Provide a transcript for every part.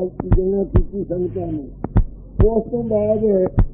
ਦੇਣਾ ਕੀਤੀ ਸੰਗਤਾਂ ਨੂੰ। ਉਸ ਤੋਂ ਬਾਅਦ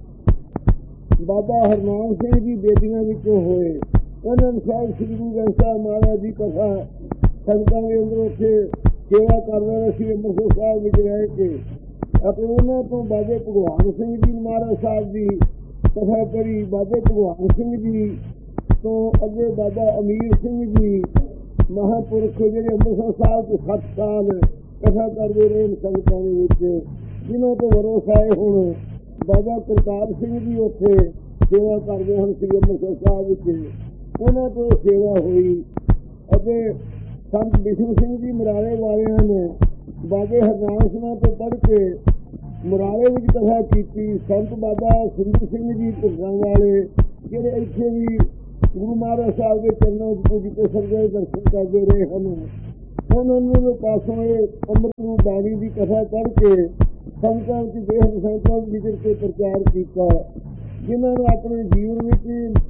ਬਾਬਾ ਹਰਨਾਮ ਸਿੰਘ ਜੀ ਬੇਦੀਆਂ ਵਿੱਚੋਂ ਹੋਏ। ਉਹਨਾਂ ਨੇ ਸਾਹਿਬ ਸ੍ਰੀ ਗੁਰੂ ਗ੍ਰੰਥ ਸਾਹਿਬ ਮਹਾਰਾਜ ਦੀ ਕਥਾ ਸੰਗਤਾਂ ਦੇ ਅੰਦਰ ਉੱਥੇ ਸੇਵਾ ਕਰ ਰਹੇ ਸੀ ਅੰਮ੍ਰਿਤਸਰ ਸਾਹਿਬ ਵਿੱਚ ਰਹਿ ਕੇ। ਅਤੇ ਉਹਨਾਂ ਤੋਂ ਬਾਬੇ ਭਗਵਾਨ ਸਿੰਘ ਜੀ ਮਹਾਰਾਜ ਸਾਹਿਬ ਦੀ ਕਥਾ ਪੜ੍ਹੀ। ਬਾਬੇ ਭਗਵਾਨ ਸਿੰਘ ਜੀ ਤੋਂ ਅੱਗੇ ਬਾਬਾ ਅਮੀਰ ਸਿੰਘ ਜੀ ਮਹਾਂਪੁਰਖ ਜਿਹੜੇ ਅੰਮ੍ਰਿਤਸਰ ਸਾਹਿਬ 'ਚ 7 ਸਾਲ ਕਥਾ ਕਰਦੇ ਰਹੇ ਸੰਗਤਾਂ ਦੇ ਵਿੱਚ, ਜਿਨ੍ਹਾਂ ਤੋਂ ਵਰੋਸਾਏ ਹੁਣ ਬਾਬਾ ਕਰਤਾਰ ਸਿੰਘ ਜੀ ਉੱਥੇ ਸੇਵਾ ਕਰਦੇ ਹਨ ਸ੍ਰੀ ਅੰਮ੍ਰਿਤਸਰ ਸਾਹਿਬ ਵਿੱਚ। ਉਹਨਾਂ ਤੋਂ ਸੇਵਾ ਹੋਈ ਅਤੇ ਸੰਤ ਬਿਸ਼ਨ ਸਿੰਘ ਜੀ ਮੁਰਾਰੇ ਵਾਲਿਆਂ ਨੇ ਬਾਬੇ ਹਰਨਾਮ ਸਿੰਘਾਂ ਤੋਂ ਪੜ੍ਹ ਕੇ ਮੁਰਾਰੇ ਵਿੱਚ ਕਥਾ ਕੀਤੀ। ਸੰਤ ਬਾਬਾ ਸੁੰਦਰ ਸਿੰਘ ਜੀ ਭੁੱਗਾਂ ਵਾਲੇ ਜਿਹੜੇ ਇੱਥੇ ਵੀ ਗੁਰੂ ਮਹਾਰਾਜ ਸਾਹਿਬ ਦੇ ਚਰਨਾਂ ਵਿੱਚ ਪੂਜ ਕੇ ਸਰਦੇ ਦਰਸ਼ਨ ਕਰਦੇ ਰਹੇ ਹਨ, ਉਹਨਾਂ ਨੂੰ ਪਾਸੋਂ ਇਹ ਅੰਮ੍ਰਿਤ ਰੂਪ ਬਾਣੀ ਦੀ ਕਥਾ ਪੜ੍ਹ ਕੇ ਸੰਗਤਾਂ ਵਿੱਚ ਦੇਹ ਸੰਗਤਾਂ ਵਿੱਚ ਵਿਚਰ ਕੇ ਪ੍ਰਚਾਰ ਕੀਤਾ, ਜਿਨ੍ਹਾਂ ਨੇ ਆਪਣੇ ਜੀਵਨ ਵਿੱਚ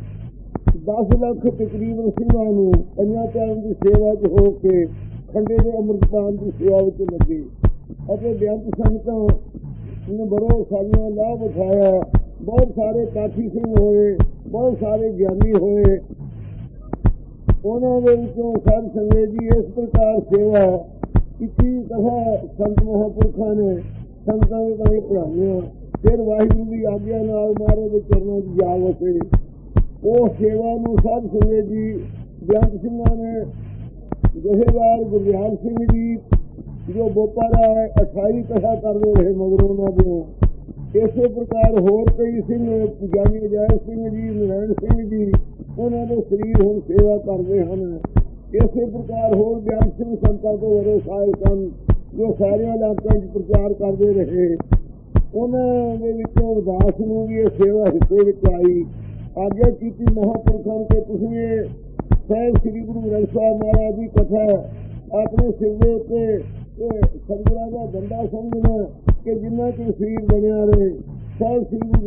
10 ਲੱਖ ਤਕਰੀਬਨ ਸਿੰਘਾਂ ਨੂੰ 5 ਟਾਈਮ ਦੀ ਸੇਵਾ 'ਚ ਹੋ ਕੇ ਖੰਡੇ ਦੇ ਅੰਮ੍ਰਿਤਪਾਨ ਦੀ ਸੇਵਾ ਵਿੱਚ ਲੱਗੇ ਅਤੇ ਬੇਅੰਤ ਸੰਗਤਾਂ ਨੇ ਬੜੋ ਸਾਰੀਆਂ ਲਾਭ ਉਠਾਇਆ। ਬਹੁਤ ਸਾਰੇ ਕਾਠੀ ਸਿੰਘ ਹੋਏ, ਬਹੁਤ ਸਾਰੇ ਗਿਆਨੀ ਹੋਏ। ਉਹਨਾਂ ਦੇ ਵਿੱਚੋਂ ਸਾਧ ਸੰਗਤ ਜੀ ਇਸ ਪ੍ਰਕਾਰ ਸੇਵਾ ਕੀਤੀ। ਕਥਾ ਸੰਤ ਮਹਾਂਪੁਰਖਾਂ ਨੇ ਸੰਗਤਾਂ ਦੇ ਤਾਂ ਪੜ੍ਹਾਈਆਂ। ਫਿਰ ਵਾਹਿਗੁਰੂ ਦੀ ਆਗਿਆ ਨਾਲ ਮਹਾਰਾਜ ਦੇ ਚਰਨਾਂ 'ਚ ਜਾ ਵਸੇ। ਉਹ ਸੇਵਾ ਨੂੰ ਸਾਧ ਸੰਗਤ ਜੀ ਬੇਅੰਤ ਸਿੰਘਾਂ ਨੇ ਜਥੇਦਾਰ ਗੁਰਦਿਆਲ ਸਿੰਘ ਜੀ ਜੋ ਬੋਪਾਰਾ 28 ਕਥਾ ਕਰਦੇ ਰਹੇ ਮਗਰੋਂ ਉਹਨਾਂ ਦੇ। ਇਸੇ ਪ੍ਰਕਾਰ ਹੋਰ ਕਈ ਸਿੰਘ ਗਿਆਨੀ ਜੈ ਸਿੰਘ ਜੀ, ਨਾਰਾਇਣ ਸਿੰਘ ਜੀ, ਉਹਨਾਂ ਦੇ ਸਰੀਰ ਹੁਣ ਸੇਵਾ ਕਰਦੇ ਹਨ। ਇਸੇ ਪ੍ਰਕਾਰ ਹੋਰ ਬਿਆਨ ਸਿੰਘ ਸੰਤਾਂ ਤੋਂ ਵਰੋਸਾਏ ਸਨ ਜੋ ਸਾਰਿਆਂ ਇਲਾਕਿਆਂ 'ਚ ਪ੍ਰਚਾਰ ਕਰਦੇ ਰਹੇ। ਉਹਨਾਂ ਦੇ ਵਿੱਚੋਂ ਉਦਾਸ ਨੂੰ ਵੀ ਇਹ ਸੇਵਾ ਹਿੱਸੇ ਵਿੱਚ ਆਈ। ਆਗਿਆ ਕੀਤੀ ਮਹਾਂਪੁਰਖਾਂ ਕਿ ਤੁਸੀਂ ਇਹ ਸਾਹਿਬ ਸ੍ਰੀ ਗੁਰੂ ਗ੍ਰੰਥ ਸਾਹਿਬ ਮਹਾਰਾਜ ਦੀ ਕਥਾ ਆਪਣੇ ਸਿਰ ਦੇ ਉੱਤੇ ਸਤਿਗੁਰਾਂ ਦਾ ਡੰਡਾ ਸਮਝਣਾ ਕਿ ਜਿੰਨਾ ਚਿਰ ਸਰੀਰ ਬਣਿਆ ਰਹੇ ਸਾਹਿਬ ਸ੍ਰੀ ਗੁਰੂ